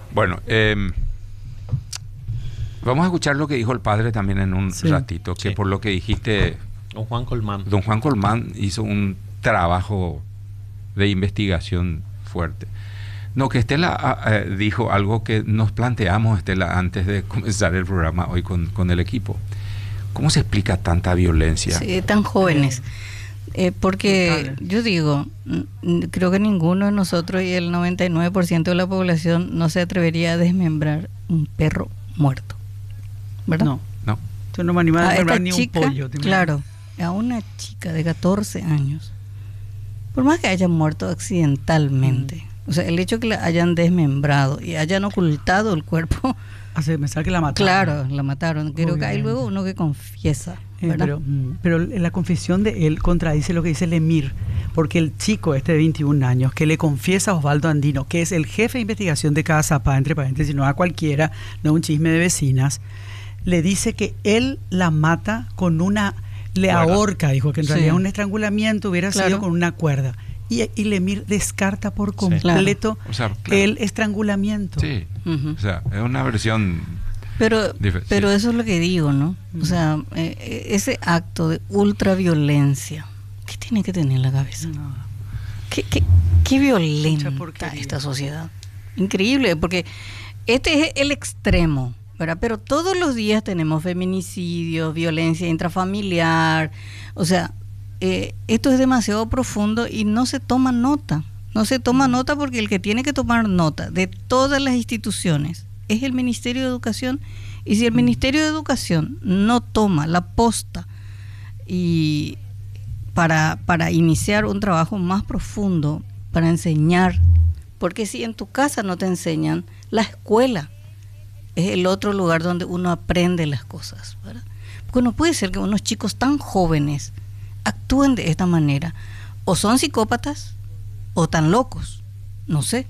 Bueno, vamos a escuchar lo que dijo el padre también en un ratito, que por lo que dijiste, Don Juan Colmán. Don Juan Colmán hizo un trabajo de investigación fuerte. No, que Estela dijo algo que nos planteamos, Estela, antes de comenzar el programa hoy con el equipo. ¿Cómo se explica tanta violencia? Sí, tan jóvenes. Porque yo digo, creo que ninguno de nosotros y el 99% de la población no se atrevería a desmembrar un perro muerto, ¿verdad? No. Yo no me animo a desmembrar ni un pollo. Claro, a una chica de 14 años, por más que haya muerto accidentalmente, o sea, el hecho que la hayan desmembrado y hayan ocultado el cuerpo, hace pensar que la mataron. Claro, la mataron. Creo que hay luego uno que confiesa, pero la confesión de él contradice lo que dice el Emir, porque el chico de 21 años que le confiesa a Osvaldo Andino, que es el jefe de investigación de Cazapá, entre paréntesis, no a cualquiera, no un chisme de vecinas, le dice que él la mata con una, le ahorca, dijo que en realidad un estrangulamiento hubiera sido con una cuerda. Y el Emir descarta por completo el estrangulamiento. Sí, o sea, es una versión... Pero eso es lo que digo, ¿no? O sea, ese acto de ultraviolencia, ¿qué tiene que tener en la cabeza? No. ¿Qué violenta esta sociedad? Increíble, porque este es el extremo, ¿verdad? Pero todos los días tenemos feminicidios, violencia intrafamiliar, o sea... esto es demasiado profundo y no se toma nota. No se toma nota porque el que tiene que tomar nota de todas las instituciones es el Ministerio de Educación. Y si el Ministerio de Educación no toma la posta y para iniciar un trabajo más profundo, para enseñar, porque si en tu casa no te enseñan, la escuela es el otro lugar donde uno aprende las cosas, ¿verdad? Porque no puede ser que unos chicos tan jóvenes actúen de esta manera, o son psicópatas o tan locos, no sé.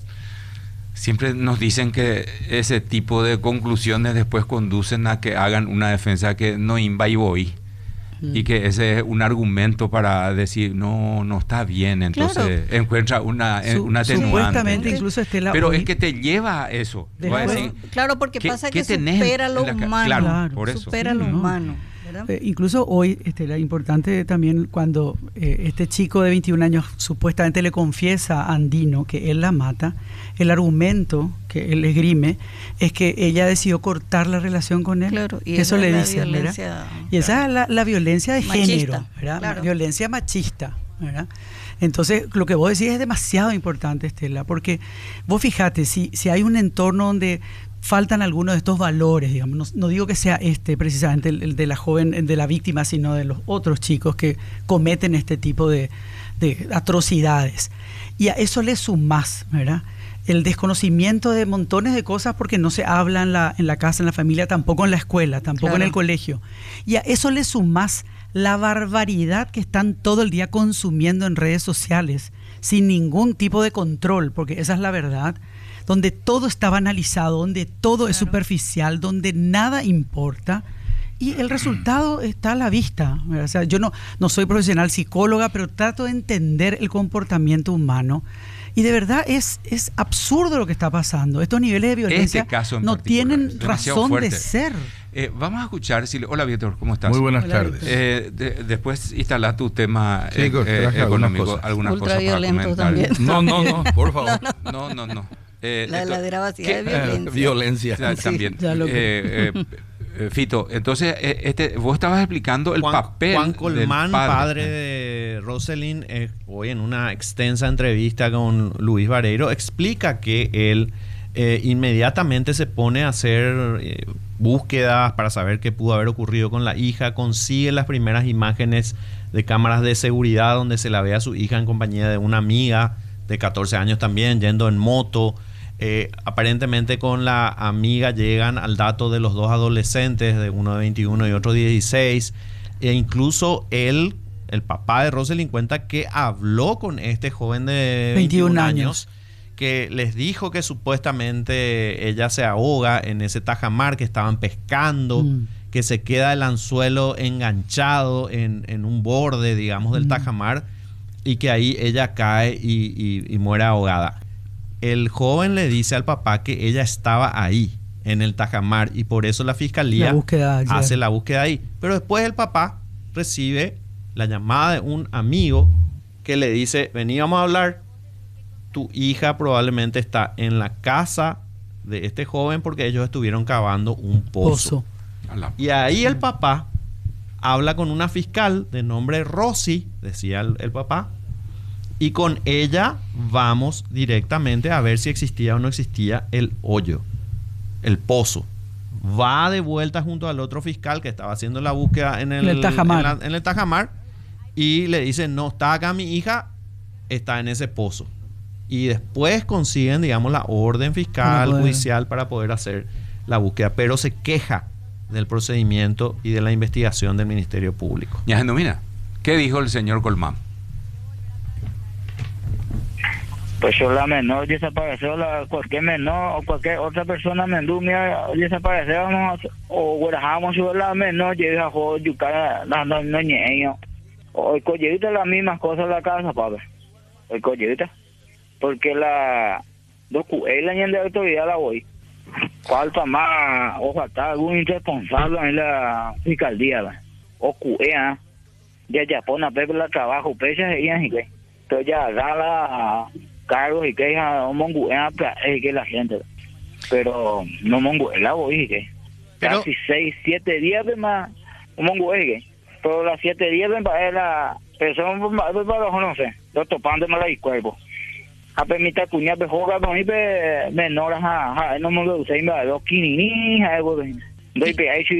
Siempre nos dicen que ese tipo de conclusiones después conducen a que hagan una defensa que no inva y voy, y que ese es un argumento para decir no está bien, entonces encuentra una atenuante. Supuestamente incluso Estela, pero es que te lleva a eso. Claro, porque pasa que supera lo humano. Claro, por eso. Supera lo humano. Incluso hoy, Estela, importante también cuando este chico de 21 años supuestamente le confiesa a Andino que él la mata, el argumento que él esgrime es que ella decidió cortar la relación con él. Claro, y eso le dice, ¿verdad? Y esa es la violencia de machista, género, ¿verdad? Claro. Violencia machista, ¿verdad? Entonces, lo que vos decís es demasiado importante, Estela, porque vos fijate, si hay un entorno donde faltan algunos de estos valores, digamos, no digo que sea precisamente el de la joven, el de la víctima, sino de los otros chicos que cometen este tipo de atrocidades. Y a eso le sumás, ¿verdad? El desconocimiento de montones de cosas porque no se habla en la casa, en la familia, tampoco en la escuela, tampoco en el colegio. Y a eso le sumás la barbaridad que están todo el día consumiendo en redes sociales, sin ningún tipo de control, porque esa es la verdad, donde todo está banalizado, donde todo es superficial, donde nada importa, y el resultado está a la vista. O sea, yo no soy profesional psicóloga, pero trato de entender el comportamiento humano, y de verdad es absurdo lo que está pasando. Estos niveles de violencia no tienen razón de ser. Vamos a escuchar. Hola, Víctor, ¿cómo estás? Muy buenas tardes. Después instala tu tema económico, algunas cosas para comentar. También. No, por favor. No. La heladera vacía de violencia. También. Fito, entonces vos estabas explicando el papel Juan Colmán, del padre de Rosalind, hoy en una extensa entrevista con Luis Vareiro, explica que él inmediatamente se pone a hacer búsquedas para saber qué pudo haber ocurrido con la hija, consigue las primeras imágenes de cámaras de seguridad donde se la ve a su hija en compañía de una amiga de 14 años también, yendo en moto. Aparentemente con la amiga llegan al dato de los dos adolescentes, de uno de 21 y otro de 16, e incluso el papá de Rosalind cuenta que habló con este joven de 21 años, que les dijo que supuestamente ella se ahoga en ese tajamar, que estaban pescando, que se queda el anzuelo enganchado en un borde, digamos, del tajamar, y que ahí ella cae y muere ahogada. el joven le dice al papá que ella estaba ahí, en el Tajamar, y por eso la fiscalía hace la búsqueda ahí. Pero después el papá recibe la llamada de un amigo que le dice, vení, vamos a hablar, tu hija probablemente está en la casa de este joven porque ellos estuvieron cavando un pozo. Y ahí el papá habla con una fiscal de nombre Rosy, decía el papá, y con ella vamos directamente a ver si existía o no existía el hoyo, el pozo. Va de vuelta junto al otro fiscal que estaba haciendo la búsqueda en el Tajamar. En el Tajamar, y le dice, no, está acá mi hija, está en ese pozo. Y después consiguen, digamos, la orden fiscal, judicial para poder hacer la búsqueda, pero se queja del procedimiento y de la investigación del Ministerio Público. Ya, no, mira, ¿qué dijo el señor Colmán? Pues yo la menor desapareció, cualquier menor o cualquier otra persona mendumia desaparecemos o guardamos sobre la menor, llega a jugar yucar no ñeño. O el collita las mismas cosas en la casa, papá. El collita. Porque la la de autoridad la voy. Falta más, o falta algún irresponsable en la fiscalía, o cuea, ya pone a Pepe la trabajo, pecha y que. Entonces ya da la cargos y que o monguea que la gente. Pero no monguea la voy que. Casi 6, 7 días de más, monguea que. Pero las 7 días de la persona para los no sé, lo topando mal el cuerpo. A permitir cuñar de jugar con mi menor no me lo usé más dos quinini algo de doy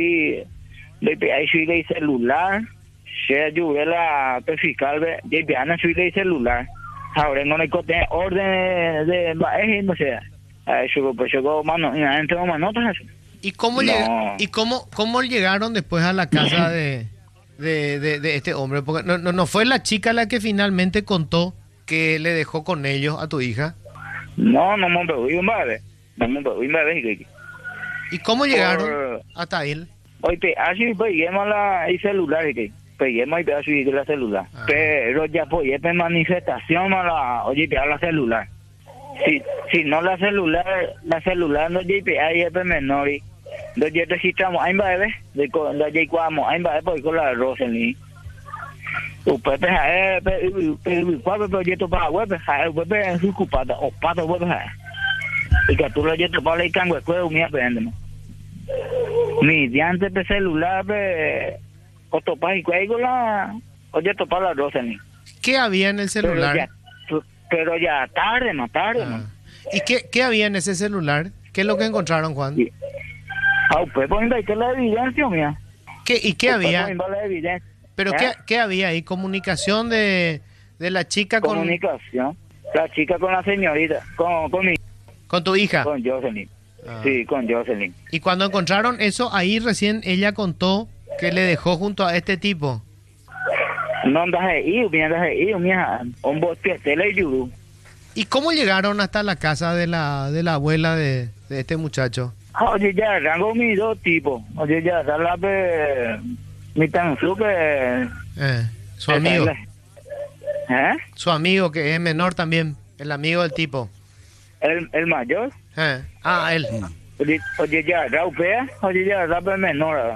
le celular se ayuda la fiscal de piano le celular ahora no le cote orden de no sé eso pues yo mano entre manotas. ¿Y cómo cómo llegaron después a la casa de este hombre? Porque no fue la chica la que finalmente contó que le dejó con ellos a tu hija. No me voy un bebé. ¿Y cómo llegaron hasta él? Oye, así peguemos el celular peguemos y así la celular. Pero ya pues manifestación a la oye pegar la celular. Si no la celular no GPA y es menor. Entonces registramos a bebé de cuando a bebé por la Roselyn. Pepe cuál proyecto para web Pepe su ocupada o pato web y que tú lo llevas para el cango escuela mi aprende mi diante de celular o topas y cuelgo la oye topa la Roselyn. ¿Qué había en el celular? Pero ya tarde. ¿Y qué había en ese celular? ¿Qué es lo que encontraron, Juan? Pues que la evidencia mía. ¿Qué había? ¿Pero qué había ahí? ¿Comunicación de la chica con...? Comunicación. La chica con la señorita, ¿Con tu hija? Con Jocelyn. Sí, con Jocelyn. Y cuando encontraron eso, ahí recién ella contó que le dejó junto a este tipo. No andas ahí, mía. Un bosque tele yuru. ¿Y cómo llegaron hasta la casa de la abuela de este muchacho? Oye, ya rango mis dos tipos. Oye, ya la mi tan que su amigo. Su amigo que es menor también, el amigo del tipo. El mayor. Él. Oye, ya raupea, rape menor.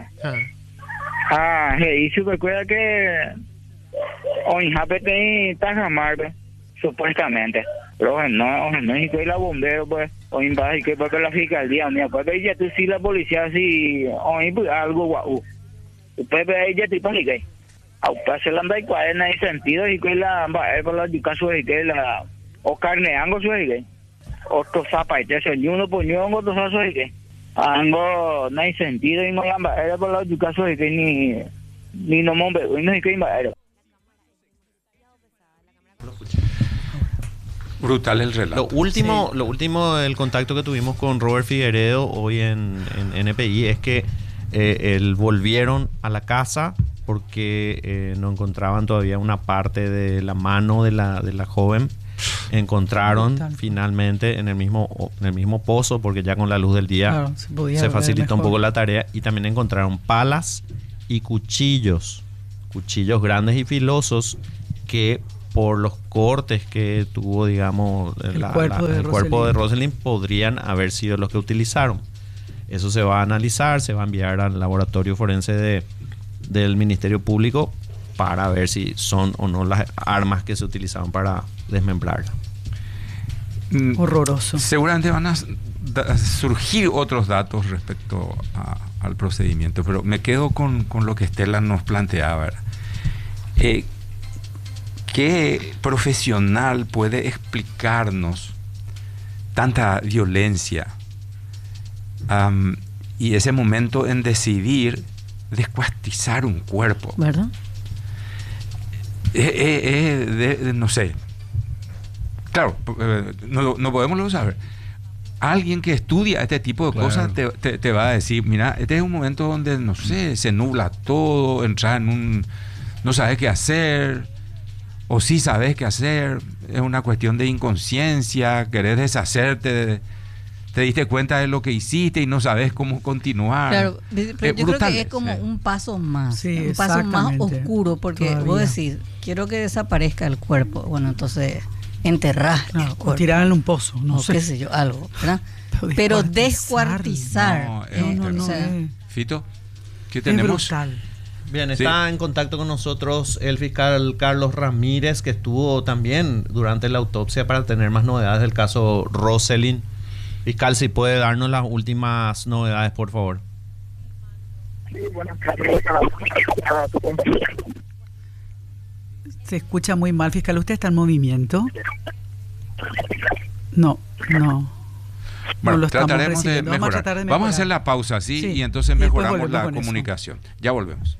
Y se recuerda que hoy japete Tajamar, supuestamente. Pero no es que la bombero pues hoy va y que porque la fiscalía mía pues ya tú sí la policía sí hoy pues algo guau. Pues ella tipo ni que pues se la anda y cuál en ese sentido y que la por la caso de que la o carne ango suele que otro zapatos ni uno poñón otro zazo de que ango no hay sentido y no la por la caso de que ni no mombe no hay que ir. Brutal el relato. Lo último el contacto que tuvimos con Robert Figueredo hoy en NPI es que volvieron a la casa porque no encontraban todavía una parte de la mano de la joven. Encontraron finalmente en el mismo pozo, porque ya con la luz del día se facilitó un poco la tarea, y también encontraron palas y cuchillos grandes y filosos que por los cortes que tuvo, digamos, el cuerpo de Rosalind, podrían haber sido los que utilizaron. Eso se va a analizar, se va a enviar al laboratorio forense del Ministerio Público para ver si son o no las armas que se utilizaban para desmembrarla. Horroroso. Seguramente van a surgir otros datos respecto al procedimiento, pero me quedo con lo que Estela nos planteaba. ¿Qué profesional puede explicarnos tanta violencia y ese momento en decidir descuartizar un cuerpo? ¿Verdad? No sé. Claro, no podemos saber. Alguien que estudia este tipo de cosas te va a decir, mira, este es un momento donde, no sé, se nubla todo, entras en no sabes qué hacer, o sí sabes qué hacer, es una cuestión de inconsciencia, querés deshacerte, te diste cuenta de lo que hiciste y no sabes cómo continuar. Claro, pero yo creo que es como un paso más, un paso más oscuro, porque vos decís, quiero que desaparezca el cuerpo, bueno, entonces enterrar el cuerpo. O tirar en un pozo, no sé. Qué sé yo, algo, ¿verdad? Pero descuartizar. No. Fito, ¿qué tenemos? Es brutal. Bien, está en contacto con nosotros el fiscal Carlos Ramírez, que estuvo también durante la autopsia para tener más novedades del caso Rosalind. Fiscal, si puede darnos las últimas novedades, por favor. Sí, buenas tardes. Se escucha muy mal, fiscal. ¿Usted está en movimiento? No. Bueno, no trataremos de mejorar. Vamos a hacer la pausa, ¿sí? Y entonces mejoramos la comunicación. Ya volvemos.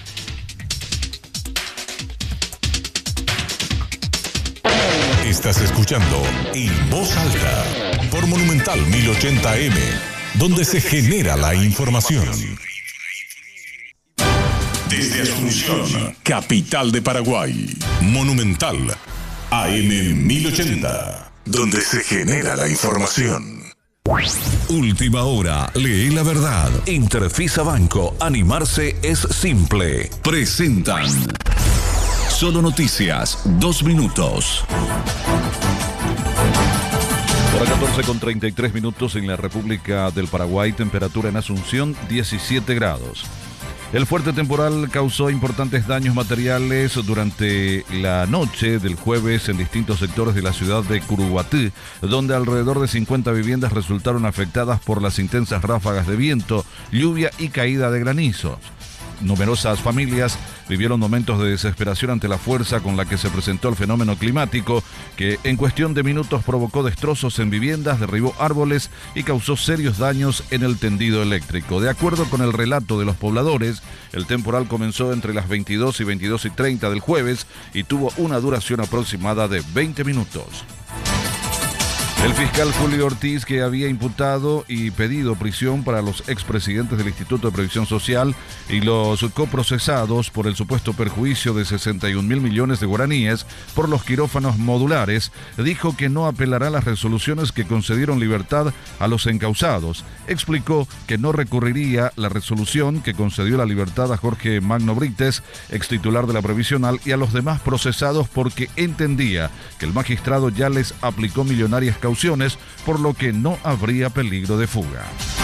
Estás escuchando En Voz Alta por Monumental 1080M, donde se genera la información. Desde Asunción, capital de Paraguay, Monumental AM 1080, donde se genera la información. Última hora, lee la verdad. Interfisa Banco, animarse es simple. Presentan Solo Noticias, 2 minutos. Hora 14:33 en la República del Paraguay, temperatura en Asunción 17 grados. El fuerte temporal causó importantes daños materiales durante la noche del jueves en distintos sectores de la ciudad de Curuguatí, donde alrededor de 50 viviendas resultaron afectadas por las intensas ráfagas de viento, lluvia y caída de granizos. Numerosas familias vivieron momentos de desesperación ante la fuerza con la que se presentó el fenómeno climático, que en cuestión de minutos provocó destrozos en viviendas, derribó árboles y causó serios daños en el tendido eléctrico. De acuerdo con el relato de los pobladores, el temporal comenzó entre las 22 y 22:30 del jueves y tuvo una duración aproximada de 20 minutos. El fiscal Julio Ortiz, que había imputado y pedido prisión para los expresidentes del Instituto de Previsión Social y los coprocesados por el supuesto perjuicio de 61.000 millones de guaraníes por los quirófanos modulares, dijo que no apelará a las resoluciones que concedieron libertad a los encausados. Explicó que no recurriría la resolución que concedió la libertad a Jorge Magno Brites, ex titular de la Previsional, y a los demás procesados porque entendía que el magistrado ya les aplicó millonarias cauciones, por lo que no habría peligro de fuga.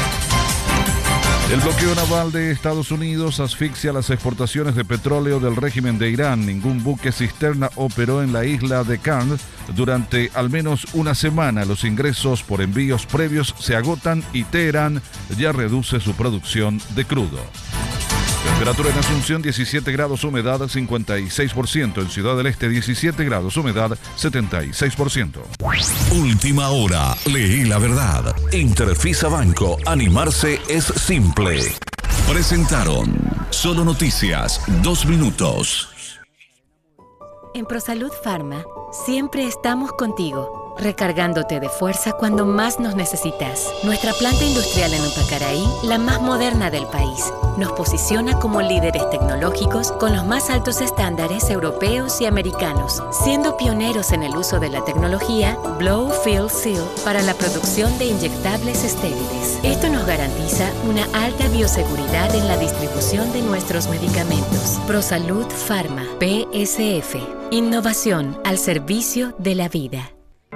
El bloqueo naval de Estados Unidos asfixia las exportaciones de petróleo del régimen de Irán. Ningún buque cisterna operó en la isla de Kand durante al menos una semana. Los ingresos por envíos previos se agotan y Teherán ya reduce su producción de crudo. Temperatura en Asunción 17 grados, humedad 56%. En Ciudad del Este 17 grados, humedad 76%. Última hora, lee la verdad. Interfisa Banco, animarse es simple. Presentaron Solo Noticias, 2 minutos. En ProSalud Pharma siempre estamos contigo, recargándote de fuerza cuando más nos necesitas. Nuestra planta industrial en Upacaraí, la más moderna del país, nos posiciona como líderes tecnológicos con los más altos estándares europeos y americanos, siendo pioneros en el uso de la tecnología Blow Fill Seal para la producción de inyectables estériles. Esto nos garantiza una alta bioseguridad en la distribución de nuestros medicamentos. ProSalud Pharma, PSF. Innovación al servicio de la vida.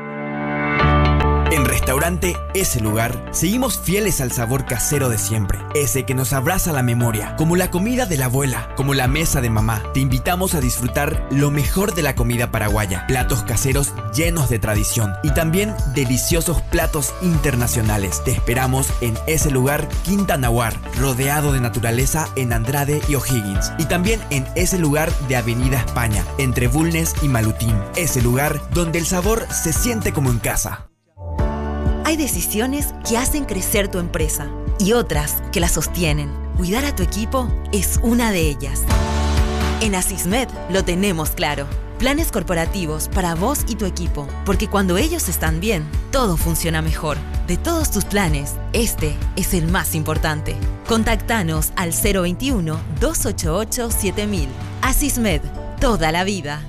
En Restaurante Ese Lugar, seguimos fieles al sabor casero de siempre. Ese que nos abraza la memoria, como la comida de la abuela, como la mesa de mamá. Te invitamos a disfrutar lo mejor de la comida paraguaya. Platos caseros llenos de tradición y también deliciosos platos internacionales. Te esperamos en Ese Lugar Quinta Nahuar, rodeado de naturaleza en Andrade y O'Higgins. Y también en Ese Lugar de Avenida España, entre Bulnes y Malutín. Ese Lugar donde el sabor se siente como en casa. Hay decisiones que hacen crecer tu empresa y otras que la sostienen. Cuidar a tu equipo es una de ellas. En Asismed lo tenemos claro. Planes corporativos para vos y tu equipo, porque cuando ellos están bien, todo funciona mejor. De todos tus planes, este es el más importante. Contactanos al 021-288-7000. Asismed, toda la vida.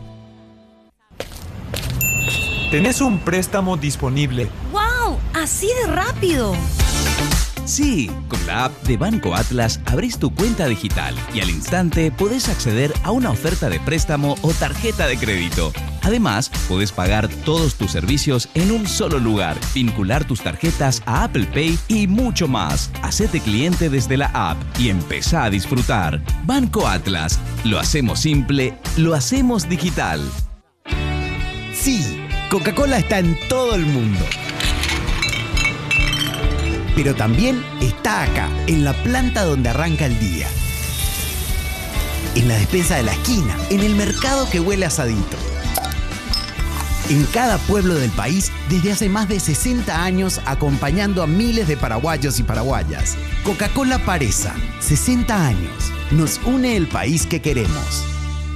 Tenés un préstamo disponible. ¡Wow! ¡Así de rápido! Sí, con la app de Banco Atlas abrís tu cuenta digital y al instante podés acceder a una oferta de préstamo o tarjeta de crédito. Además, podés pagar todos tus servicios en un solo lugar, vincular tus tarjetas a Apple Pay y mucho más. Hacete cliente desde la app y empezá a disfrutar. Banco Atlas. Lo hacemos simple, lo hacemos digital. Sí, Coca-Cola está en todo el mundo. Pero también está acá, en la planta donde arranca el día. En la despensa de la esquina, en el mercado que huele a asadito. En cada pueblo del país, desde hace más de 60 años, acompañando a miles de paraguayos y paraguayas. Coca-Cola Paresa, 60 años. Nos une el país que queremos.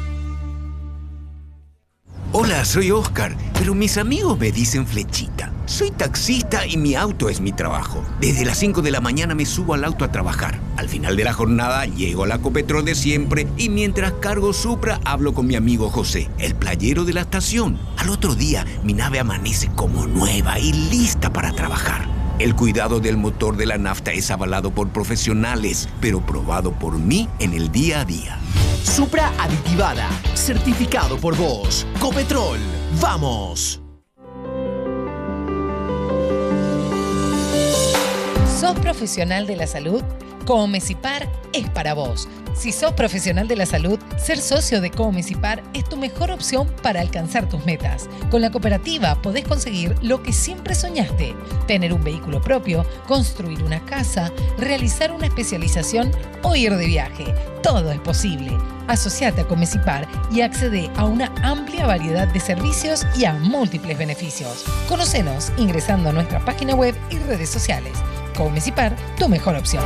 Hola, soy Oscar, pero mis amigos me dicen Flechita. Soy taxista y mi auto es mi trabajo. Desde las 5 de la mañana me subo al auto a trabajar. Al final de la jornada llego a la Copetrol de siempre y mientras cargo Supra hablo con mi amigo José, el playero de la estación. Al otro día mi nave amanece como nueva y lista para trabajar. El cuidado del motor de la nafta es avalado por profesionales, pero probado por mí en el día a día. Supra aditivada, certificado por vos. Copetrol, ¡vamos! ¿Sos profesional de la salud? Comesipar es para vos. Si sos profesional de la salud, ser socio de Comesipar es tu mejor opción para alcanzar tus metas. Con la cooperativa podés conseguir lo que siempre soñaste: tener un vehículo propio, construir una casa, realizar una especialización o ir de viaje. Todo es posible. Asociate a Comesipar y accede a una amplia variedad de servicios y a múltiples beneficios. Conocenos ingresando a nuestra página web y redes sociales. Comesipar, tu mejor opción.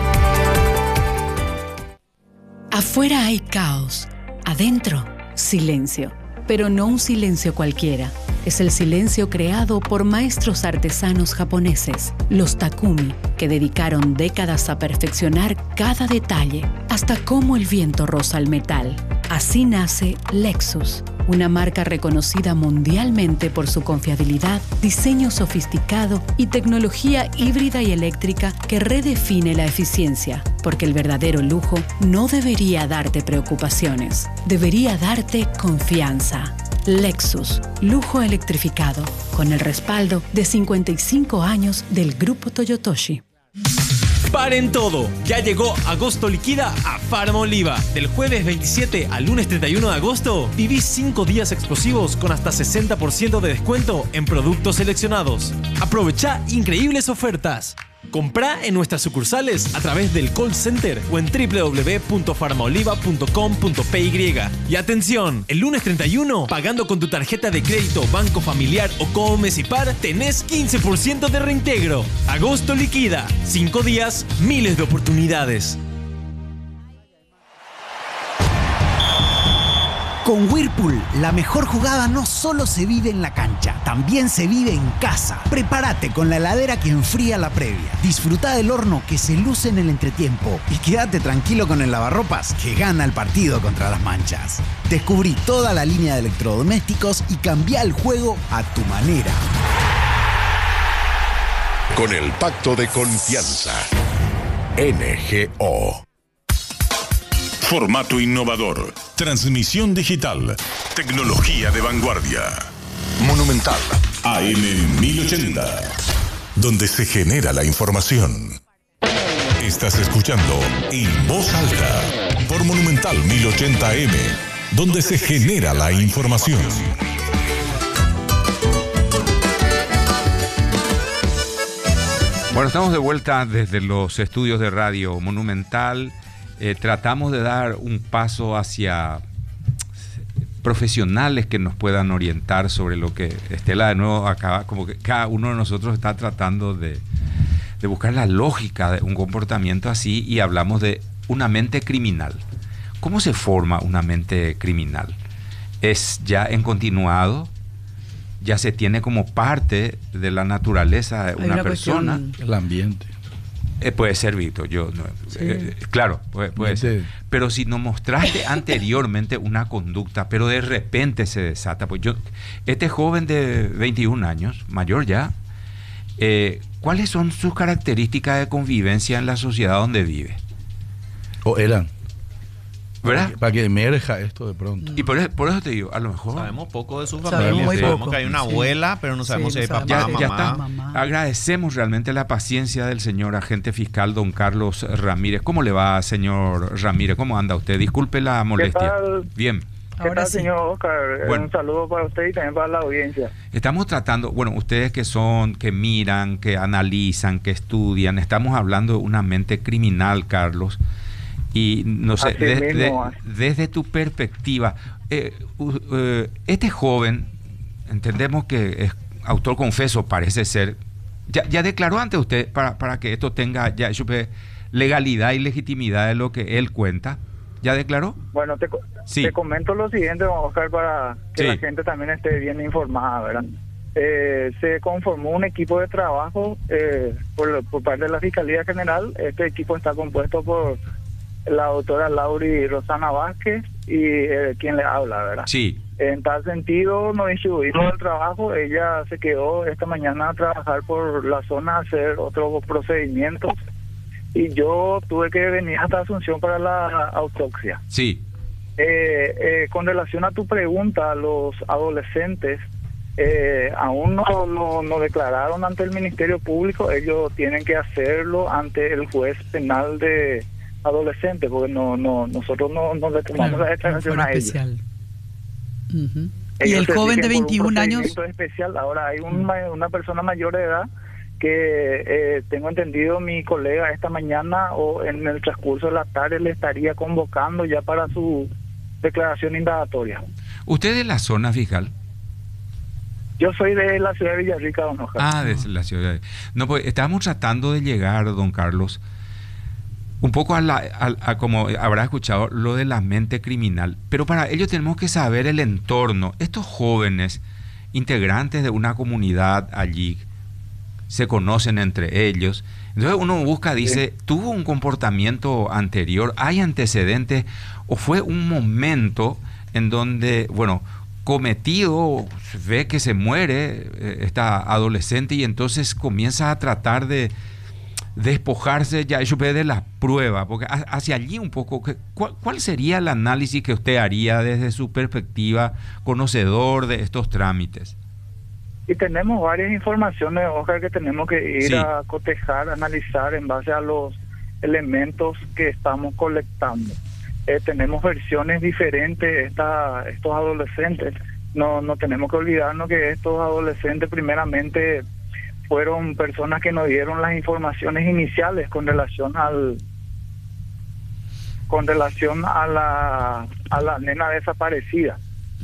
Afuera hay caos, adentro silencio, pero no un silencio cualquiera. Es el silencio creado por maestros artesanos japoneses, los Takumi, que dedicaron décadas a perfeccionar cada detalle, hasta cómo el viento roza el metal. Así nace Lexus, una marca reconocida mundialmente por su confiabilidad, diseño sofisticado y tecnología híbrida y eléctrica que redefine la eficiencia, porque el verdadero lujo no debería darte preocupaciones, debería darte confianza. Lexus, lujo electrificado, con el respaldo de 55 años del Grupo Toyotoshi. ¡Paren todo! Ya llegó Agosto Liquida a Farma Oliva. Del jueves 27 al lunes 31 de agosto, viví 5 días explosivos con hasta 60% de descuento en productos seleccionados. Aprovecha increíbles ofertas. Comprá en nuestras sucursales a través del call center o en www.farmaoliva.com.py. Y atención, el lunes 31, pagando con tu tarjeta de crédito Banco Familiar o Comesipar, tenés 15% de reintegro. Agosto Liquida. 5 días, miles de oportunidades. Con Whirlpool, la mejor jugada no solo se vive en la cancha, también se vive en casa. Prepárate con la heladera que enfría la previa. Disfruta del horno que se luce en el entretiempo y quédate tranquilo con el lavarropas que gana el partido contra las manchas. Descubrí toda la línea de electrodomésticos y cambia el juego a tu manera. Con el pacto de confianza. NGO. Formato innovador. Transmisión digital. Tecnología de vanguardia. Monumental. AM 1080. Donde se genera la información. Estás escuchando En Voz Alta. Por Monumental 1080 AM. Donde se genera la información. Bueno, estamos de vuelta desde los estudios de Radio Monumental. Tratamos de dar un paso hacia profesionales que nos puedan orientar sobre lo que Estela de nuevo acaba, como que cada uno de nosotros está tratando de buscar la lógica de un comportamiento así, y hablamos de una mente criminal. ¿Cómo se forma una mente criminal? ¿Es ya en continuado? ¿Ya se tiene como parte de la naturaleza de una persona? El ambiente. Puede ser, Víctor. Claro, puede ser. Pero si nos mostraste anteriormente una conducta, pero de repente se desata. Pues este joven de 21 años, mayor ya, ¿cuáles son sus características de convivencia en la sociedad donde vive? O eran. ¿Verdad? Para que emerja esto de pronto. Y por eso te digo, a lo mejor sabemos poco de su familia. Sabemos que hay una abuela, pero no sabemos si hay papá, mamá. Agradecemos realmente la paciencia del señor agente fiscal don Carlos Ramírez. ¿Cómo le va, señor Ramírez? ¿Cómo anda usted? Disculpe la molestia. ¿Qué tal? Bien. ¿Qué tal, señor Oscar? Bueno, un saludo para usted y también para la audiencia. Estamos tratando, bueno, ustedes que miran, que analizan, que estudian, estamos hablando de una mente criminal, Carlos. Y no sé, desde tu perspectiva, este joven, entendemos que es autor confeso, parece ser, ya declaró ante usted para que esto tenga ya legalidad y legitimidad de lo que él cuenta. ¿Ya declaró? Bueno, te comento lo siguiente, Oscar, para que la gente también esté bien informada, ¿verdad? Se conformó un equipo de trabajo por parte de la Fiscalía General. Este equipo está compuesto por la doctora Lauri Rosana Vázquez y quien le habla, ¿verdad? Sí. En tal sentido, nos distribuimos el trabajo. Ella se quedó esta mañana a trabajar por la zona a hacer otros procedimientos y yo tuve que venir hasta Asunción para la autopsia. Sí. Con relación a tu pregunta, los adolescentes aún no declararon ante el Ministerio Público. Ellos tienen que hacerlo ante el juez penal de adolescente, porque nosotros no le tomamos la declaración a ellos. Y el joven de 21 años especial. Ahora hay una persona mayor de edad que tengo entendido mi colega esta mañana o en el transcurso de la tarde le estaría convocando ya para su declaración indagatoria. ¿Usted es de la zona fiscal? Yo soy de la ciudad de Villarrica, don Oscar. De la ciudad. No, pues estábamos tratando de llegar, don Carlos, un poco a como habrá escuchado, lo de la mente criminal. Pero para ello tenemos que saber el entorno. Estos jóvenes, integrantes de una comunidad allí, se conocen entre ellos. Entonces uno busca, dice, ¿tuvo un comportamiento anterior? ¿Hay antecedentes? ¿O fue un momento en donde, cometido, ve que se muere esta adolescente y entonces comienza a tratar de despojarse ya de la prueba? Porque hacia allí un poco, ¿cuál sería el análisis que usted haría desde su perspectiva conocedor de estos trámites? Y tenemos varias informaciones, Oscar, que tenemos que ir a cotejar, analizar en base a los elementos que estamos colectando. Tenemos versiones diferentes. Estos adolescentes, no tenemos que olvidarnos que estos adolescentes primeramente fueron personas que nos dieron las informaciones iniciales con relación a la nena desaparecida.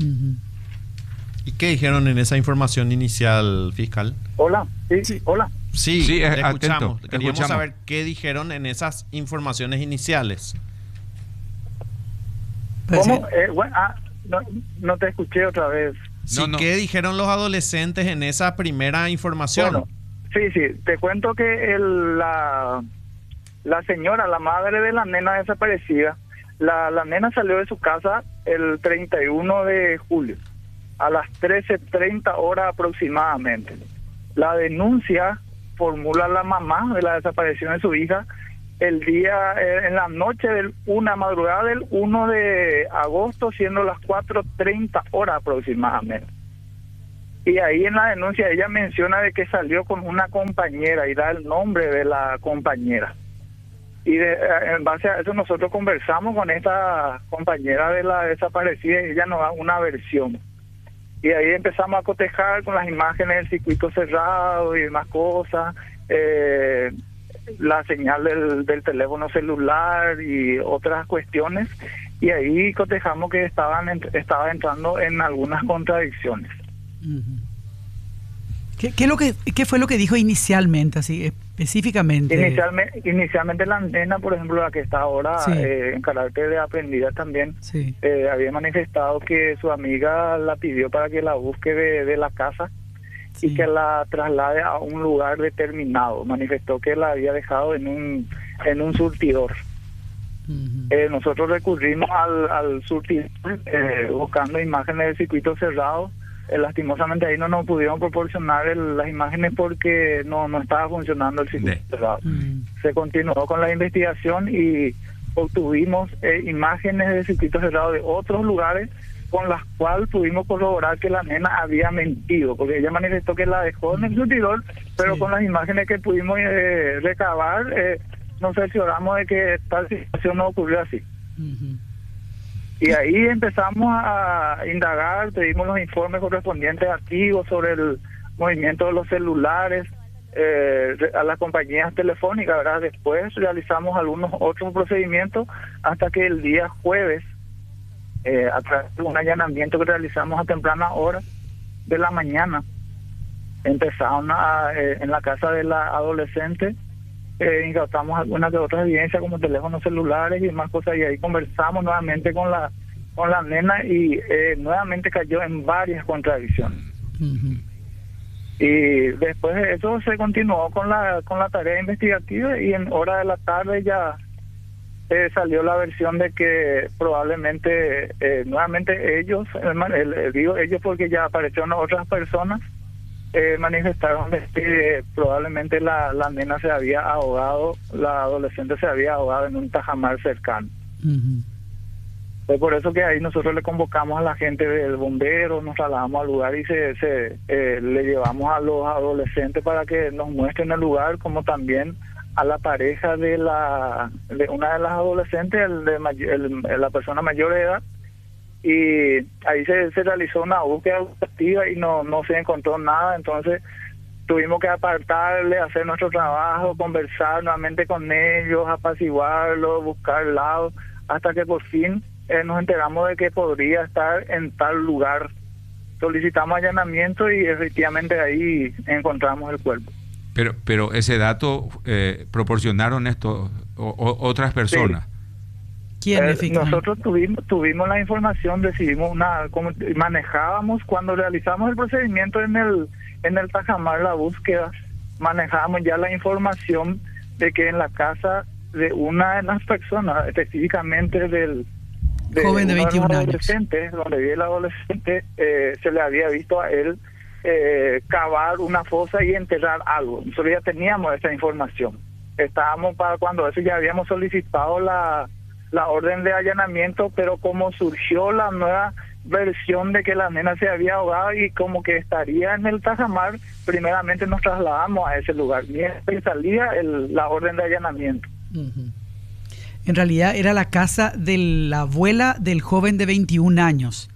¿Y qué dijeron en esa información inicial, fiscal? Hola, hola. Sí, escuchamos. Queríamos saber qué dijeron en esas informaciones iniciales. ¿Cómo? no te escuché otra vez. Sí, ¿qué dijeron los adolescentes en esa primera información? Bueno, sí, te cuento que la señora, la madre de la nena desaparecida, la nena salió de su casa el 31 de julio, a las 13:30 horas aproximadamente. La denuncia formula la mamá de la desaparición de su hija el día, en la noche una madrugada del 1 de agosto, siendo las 4:30 horas aproximadamente. Y ahí en la denuncia ella menciona de que salió con una compañera y da el nombre de la compañera. Y en base a eso nosotros conversamos con esta compañera de la desaparecida y ella nos da una versión. Y ahí empezamos a cotejar con las imágenes del circuito cerrado y demás cosas, la señal del teléfono celular y otras cuestiones, y ahí cotejamos que estaba entrando en algunas contradicciones. ¿Qué fue lo que dijo inicialmente, así específicamente? Inicialmente la nena, por ejemplo, la que está ahora en carácter de aprendida también, había manifestado que su amiga la pidió para que la busque de la casa y que la traslade a un lugar determinado. Manifestó que la había dejado en un surtidor. Nosotros recurrimos al surtidor buscando imágenes del circuito cerrado. Lastimosamente ahí no nos pudieron proporcionar las imágenes porque no estaba funcionando el circuito cerrado. Se continuó con la investigación y obtuvimos imágenes del circuito cerrado de otros lugares con las cuales pudimos corroborar que la nena había mentido, porque ella manifestó que la dejó en el surtidor, pero con las imágenes que pudimos recabar nos cercioramos de que tal situación no ocurrió así. Y ahí empezamos a indagar, pedimos los informes correspondientes activos sobre el movimiento de los celulares a las compañías telefónicas, ¿verdad? Después realizamos algunos otros procedimientos hasta que el día jueves, a través de un allanamiento que realizamos a temprana hora de la mañana, empezaron en la casa de la adolescente, incautamos algunas de otras evidencias como teléfonos celulares y demás cosas, y ahí conversamos nuevamente con la nena y nuevamente cayó en varias contradicciones. Y después de eso se continuó con la tarea investigativa y en hora de la tarde ya salió la versión de que probablemente nuevamente ellos, digo ellos porque ya aparecieron otras personas, manifestaron que probablemente la nena se había ahogado, la adolescente se había ahogado en un tajamar cercano. Fue por eso que ahí nosotros le convocamos a la gente del bombero, nos trasladamos al lugar y le llevamos a los adolescentes para que nos muestren el lugar, como también a la pareja de una de las adolescentes, la persona mayor de edad, y ahí se realizó una búsqueda activa y no se encontró nada. Entonces tuvimos que apartarle, hacer nuestro trabajo, conversar nuevamente con ellos, apaciguarlos, buscar lados, hasta que por fin nos enteramos de que podría estar en tal lugar. Solicitamos allanamiento y efectivamente ahí encontramos el cuerpo. Pero ese dato proporcionaron esto otras personas. Sí. Nosotros tuvimos la información, recibimos manejábamos cuando realizamos el procedimiento en el tajamar, la búsqueda, manejábamos ya la información de que en la casa de una de las personas, específicamente del joven de 21 años, donde vive el adolescente, se le había visto a él cavar una fosa y enterrar algo. Nosotros ya teníamos esa información. Estábamos para cuando eso ya habíamos solicitado la orden de allanamiento, pero como surgió la nueva versión de que la nena se había ahogado y como que estaría en el tajamar, primeramente nos trasladamos a ese lugar mientras salía la orden de allanamiento. En realidad era la casa de la abuela del joven de 21 años.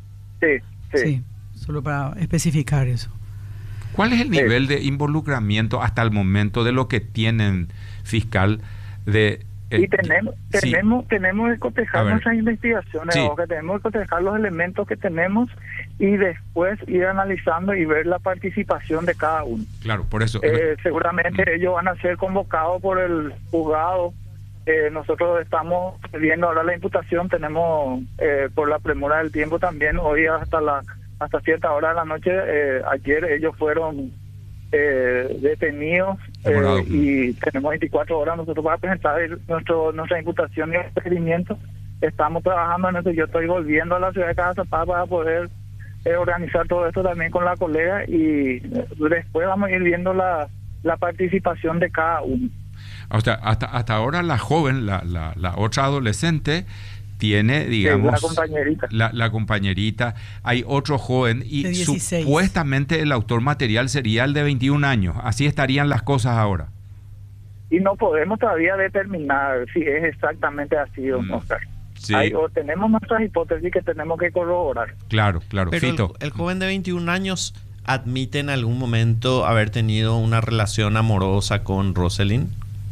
Sí. Solo para especificar eso. ¿Cuál es el nivel de involucramiento hasta el momento de lo que tienen, fiscal, y tenemos que cotejar nuestras investigaciones, tenemos que cotejar los elementos que tenemos y después ir analizando y ver la participación de cada uno. Claro, por eso. Seguramente ellos van a ser convocados por el juzgado nosotros estamos viendo ahora la imputación, tenemos por la premura del tiempo también, hoy hasta cierta hora de la noche, ayer ellos fueron detenidos y tenemos 24 horas nosotros para presentar nuestra imputación y el procedimiento. Estamos trabajando en eso, yo estoy volviendo a la ciudad de Cazapá para poder organizar todo esto también con la colega y después vamos a ir viendo la participación de cada uno. O sea, hasta ahora la joven, la otra adolescente, tiene, digamos, la compañerita. Hay otro joven y supuestamente el autor material sería el de 21 años. Así estarían las cosas ahora. Y no podemos todavía determinar si es exactamente así o no. Sí. Tenemos nuestras hipótesis que tenemos que corroborar. Claro. Pero Fito. El joven de 21 años admite en algún momento haber tenido una relación amorosa con Roselyn.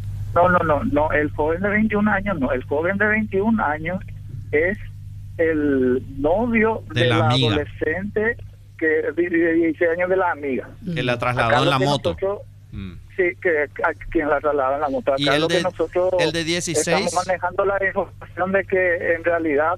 No, el joven de 21 años no. El joven de 21 años es el novio de la adolescente que de 16 años de la amiga. Que la trasladó en la moto. Sí, que a quien la trasladó en la moto. Acá y el de 16 estamos manejando la información de que en realidad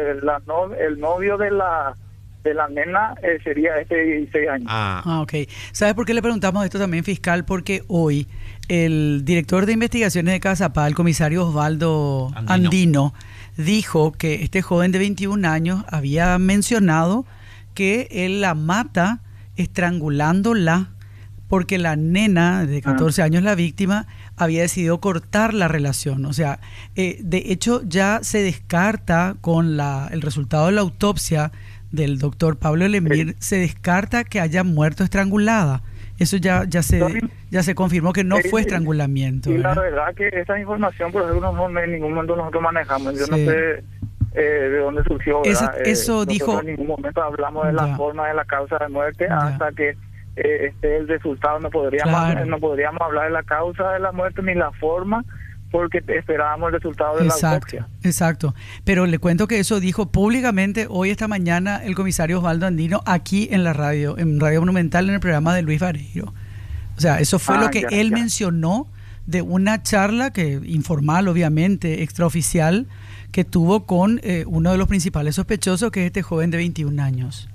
el novio de la nena sería de 16 años. Ok. ¿Sabes por qué le preguntamos esto también, fiscal? Porque hoy el director de investigaciones de Cazapá, el comisario Osvaldo Andino, dijo que este joven de 21 años había mencionado que él la mata estrangulándola porque la nena de 14 años, la víctima, había decidido cortar la relación. O sea, de hecho ya se descarta con el resultado de la autopsia del doctor Pablo Lemir, se descarta que haya muerto estrangulada. Eso ya se confirmó que no fue estrangulamiento. Y la verdad que esa información, por ejemplo, no en ningún momento nosotros manejamos. Yo no sé de dónde surgió. Eso dijo. En ningún momento hablamos de la forma de la causa de muerte hasta que el resultado. No podríamos hablar de la causa de la muerte ni la forma, porque esperábamos el resultado de la autopsia. Exacto. Pero le cuento que eso dijo públicamente hoy, esta mañana, el comisario Osvaldo Andino aquí en la radio, en Radio Monumental, en el programa de Luis Vareiro. O sea, eso fue lo que él mencionó de una charla que informal, obviamente, extraoficial, que tuvo con uno de los principales sospechosos, que es este joven de 21 años.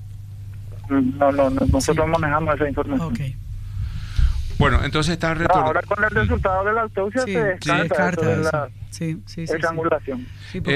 No, nosotros manejamos esa información. Okay. Bueno, entonces está ahora con el resultado de la autopsia se descarta la estrangulación.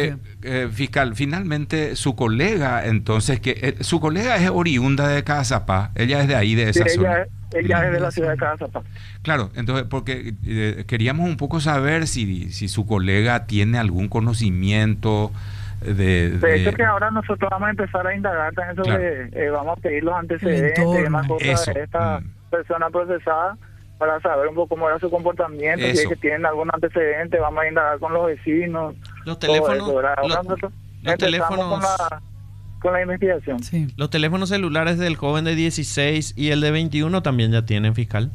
Fiscal, finalmente su colega, entonces, que su colega es oriunda de Cazapá, ella es de ahí, de esa zona. Ella es de la ciudad de Cazapá. Claro, entonces, porque queríamos un poco saber si su colega tiene algún conocimiento de hecho, que ahora nosotros vamos a empezar a indagar en eso, vamos a pedir los antecedentes y demás cosas de esta persona procesada para saber un poco cómo era su comportamiento, si es que tienen algún antecedente, vamos a indagar con los vecinos. Los teléfonos, los teléfonos con la investigación. Sí. Los teléfonos celulares del joven de 16 y el de 21 también ya tienen, fiscal.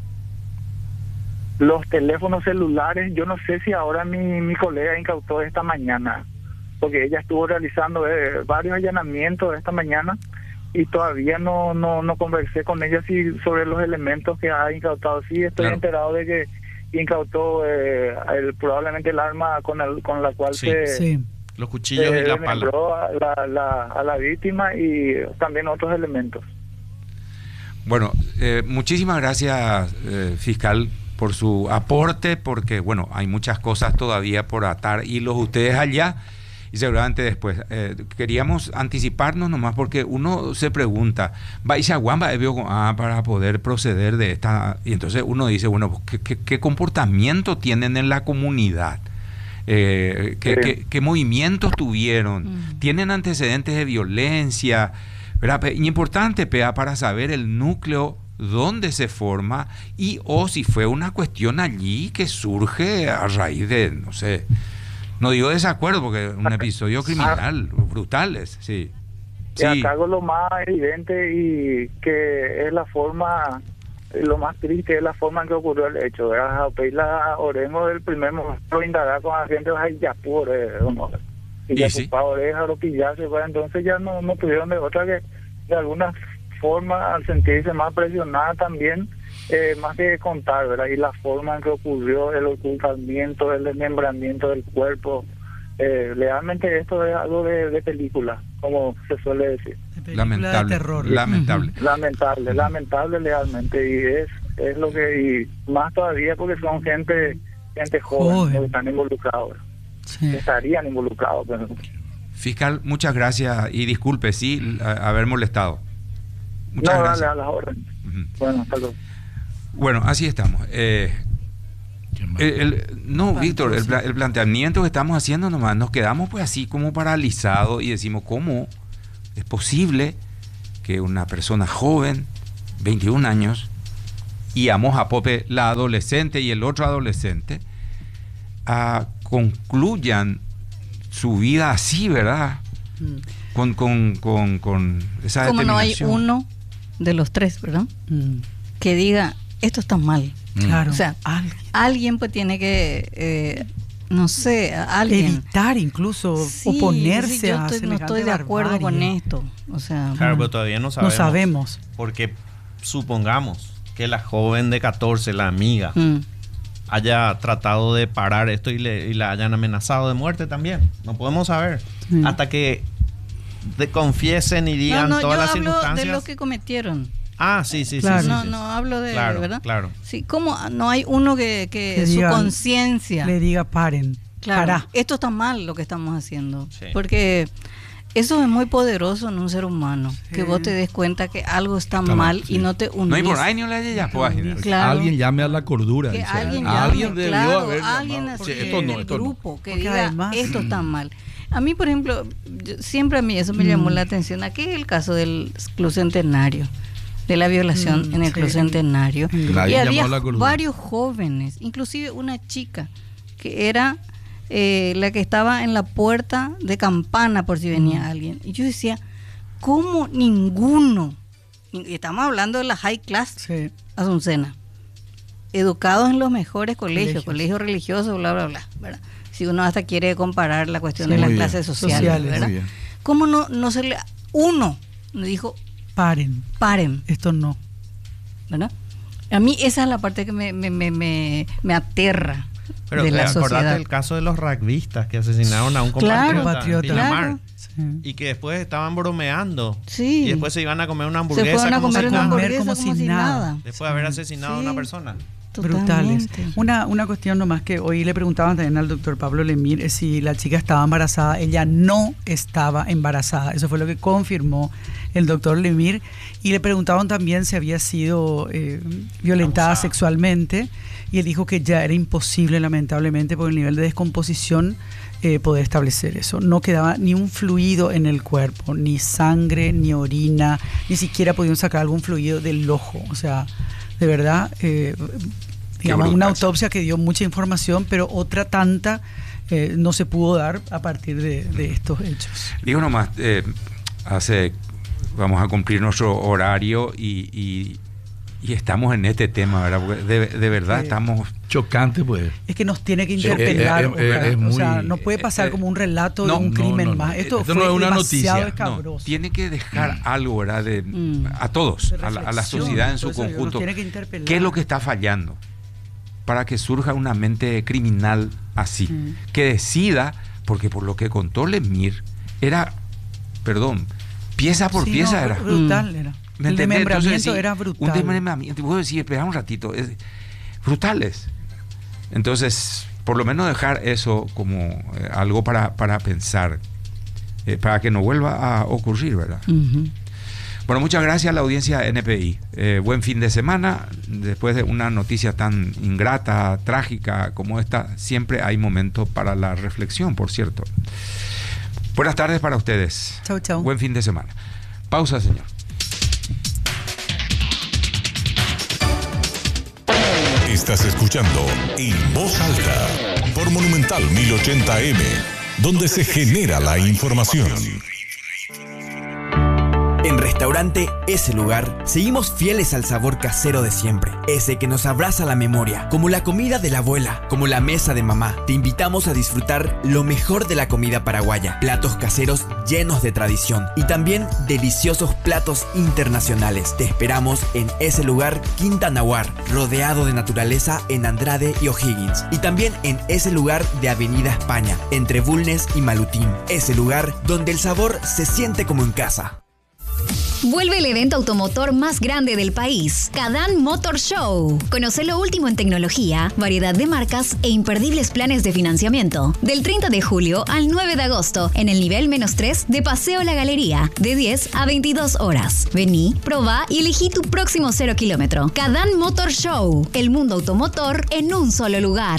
Los teléfonos celulares, yo no sé si ahora mi colega incautó esta mañana, porque ella estuvo realizando varios allanamientos esta mañana y todavía no conversé con ella sobre los elementos que ha incautado. Sí, estoy enterado de que incautó probablemente el arma con la cual los cuchillos y la pala a la víctima, y también otros elementos. Bueno, muchísimas gracias, fiscal, por su aporte, porque bueno, hay muchas cosas todavía por atar hilos ustedes allá. Y seguramente después queríamos anticiparnos nomás, porque uno se pregunta, para poder proceder de esta, y entonces uno dice, bueno, ¿qué comportamiento tienen en la comunidad? ¿Qué movimientos tuvieron? ¿Tienen antecedentes de violencia? ¿Verdad? Y importante, para saber el núcleo, dónde se forma, o si fue una cuestión allí que surge a raíz de, no sé, no digo desacuerdo, porque es un episodio criminal, brutales, sí. Y acá lo más evidente y que es la forma, lo más triste es la forma en que ocurrió el hecho. La Orengo del primer momento indagar con agentes de Yapur, y ya su oreja, lo que ya se fue, entonces ya no tuvieron de otra que de alguna forma, al sentirse más presionada también, más que contar, ¿verdad? Y la forma en que ocurrió el ocultamiento, el desmembramiento del cuerpo, realmente esto es algo de película, como se suele decir. Lamentable, de terror. lamentable. Lamentable realmente, y es lo que, y más todavía porque son gente joven que están involucrados, que estarían involucrados. Pero... Fiscal, muchas gracias y disculpe, haber molestado. Muchas gracias. Dale a las órdenes. Bueno, hasta luego. Bueno, así estamos. Víctor, el planteamiento que estamos haciendo nomás, nos quedamos pues así como paralizados y decimos, ¿cómo es posible que una persona joven, 21 años, y a Moja Pope, la adolescente y el otro adolescente, concluyan su vida así, ¿verdad? Con esa determinación. Como no hay uno de los tres, ¿verdad? Que diga, esto está mal. Claro. O sea, alguien pues tiene que, no sé, alguien evitar incluso oponerse a yo no estoy de acuerdo con esto. O sea, claro, pero todavía no sabemos. No sabemos. Porque supongamos que la joven de 14, la amiga, haya tratado de parar esto y la hayan amenazado de muerte también. No podemos saber. Hasta que confiesen y digan todas las circunstancias. Yo hablo de lo que cometieron. Sí. Claro. No hablo de, ¿verdad? Claro. Sí, como no hay uno que su conciencia le diga paren. Claro, esto está mal lo que estamos haciendo. Sí. Porque eso es muy poderoso en un ser humano, que vos te des cuenta que algo está mal y no te unís. No hay por ahí ni la ya claro. Alguien llame a la cordura. Que alguien debió haber alguien así en el grupo que diga, además, esto está mal. A mí, por ejemplo, siempre a mí eso me llamó la atención. Aquí es el caso del Club Centenario, de la violación en el Club Centenario. Y había varios jóvenes, inclusive una chica que era la que estaba en la puerta de campana por si venía alguien. Y yo decía, ¿cómo ninguno? Y estamos hablando de la high class Azucena, educados en los mejores colegios religiosos, bla, bla, bla, ¿verdad? Si uno hasta quiere comparar la cuestión de las clases sociales, ¿verdad? ¿Cómo no se le... Uno me dijo, paren. Esto no. ¿Verdad? A mí esa es la parte que me aterra. Pero de la acordate sociedad. el caso de los rugbyistas que asesinaron a un compatriota en Pinamar, y que después estaban bromeando y después se iban a comer una hamburguesa como si nada. Después de haber asesinado a una persona. Brutales. Una cuestión nomás que hoy le preguntaban también al doctor Pablo Lemir es si la chica estaba embarazada. Ella no estaba embarazada. Eso fue lo que confirmó el doctor Lemir. Y le preguntaban también si había sido violentada sexualmente. Y él dijo que ya era imposible, lamentablemente, por el nivel de descomposición, poder establecer eso. No quedaba ni un fluido en el cuerpo, ni sangre, ni orina, ni siquiera podían sacar algún fluido del ojo. O sea, de verdad, digamos, una autopsia que dio mucha información, pero otra tanta no se pudo dar a partir de estos hechos. Digo nomás, vamos a cumplir nuestro horario y estamos en este tema, ¿verdad? Porque de verdad estamos... Chocante, pues. Es que nos tiene que interpelar. O sea, no puede pasar como un relato de un crimen más. Esto no es una noticia. Tiene que dejar algo, ¿verdad? A todos, a la sociedad en su conjunto. ¿Qué es lo que está fallando? Para que surja una mente criminal así. Que decida, porque por lo que contó Lemir, era, pieza por pieza era. Brutal era. El desmembramiento era brutal. Un desmembramiento, puedo decir, espera un ratito, brutales. Entonces, por lo menos dejar eso como algo para pensar, para que no vuelva a ocurrir, ¿verdad? Bueno, muchas gracias a la audiencia NPI. Buen fin de semana. Después de una noticia tan ingrata, trágica como esta, siempre hay momento para la reflexión, por cierto. Buenas tardes para ustedes. Chau, chau. Buen fin de semana. Pausa, señor. Estás escuchando En Voz Alta por Monumental 1080M, donde se genera la información. En Restaurante Ese Lugar, seguimos fieles al sabor casero de siempre. Ese que nos abraza la memoria, como la comida de la abuela, como la mesa de mamá. Te invitamos a disfrutar lo mejor de la comida paraguaya. Platos caseros llenos de tradición y también deliciosos platos internacionales. Te esperamos en Ese Lugar Quinta Nahuar, rodeado de naturaleza en Andrade y O'Higgins. Y también en Ese Lugar de Avenida España, entre Bulnes y Malutín. Ese lugar donde el sabor se siente como en casa. Vuelve el evento automotor más grande del país, Cadán Motor Show. Conoce lo último en tecnología, variedad de marcas e imperdibles planes de financiamiento. Del 30 de julio al 9 de agosto, en el nivel -3 de Paseo La Galería, de 10 a 22 horas. Vení, probá y elegí tu próximo 0 kilómetro. Cadán Motor Show, el mundo automotor en un solo lugar.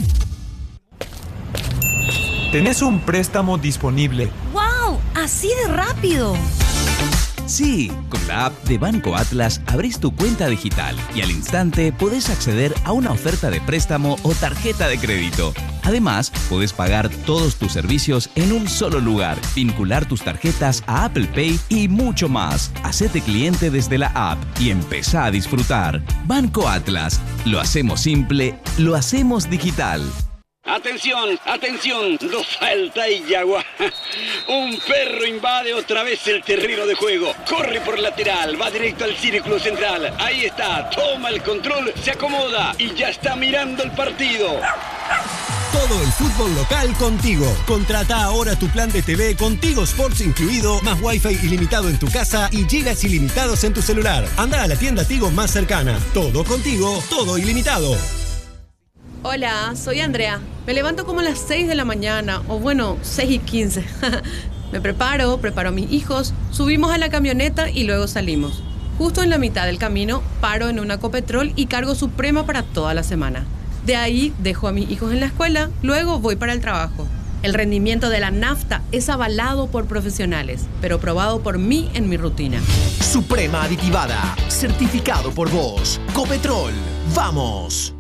¿Tenés un préstamo disponible? ¡Wow! ¡Así de rápido! Sí, con la app de Banco Atlas abrís tu cuenta digital y al instante podés acceder a una oferta de préstamo o tarjeta de crédito. Además, podés pagar todos tus servicios en un solo lugar, vincular tus tarjetas a Apple Pay y mucho más. Hacete cliente desde la app y empezá a disfrutar. Banco Atlas. Lo hacemos simple, lo hacemos digital. Atención, atención, nos falta Iyagua. Un perro invade otra vez el terreno de juego. Corre por lateral, va directo al círculo central. Ahí está, toma el control, se acomoda y ya está mirando el partido. Todo el fútbol local contigo. Contrata ahora tu plan de TV con Tigo Sports incluido, más Wi-Fi ilimitado en tu casa y gigas ilimitados en tu celular. Anda a la tienda Tigo más cercana. Todo contigo, todo ilimitado. Hola, soy Andrea. Me levanto como a las 6 de la mañana, o bueno, 6:15. Me preparo a mis hijos, subimos a la camioneta y luego salimos. Justo en la mitad del camino, paro en una Copetrol y cargo Suprema para toda la semana. De ahí dejo a mis hijos en la escuela, luego voy para el trabajo. El rendimiento de la nafta es avalado por profesionales, pero probado por mí en mi rutina. Suprema aditivada, certificado por vos. Copetrol, ¡vamos!